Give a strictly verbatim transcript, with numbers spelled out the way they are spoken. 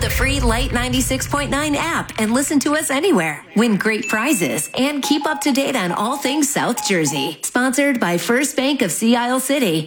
the free Light ninety-six point nine app and listen to us anywhere. Win great prizes and keep up to date on all things South Jersey. Sponsored by First Bank of Sea Isle City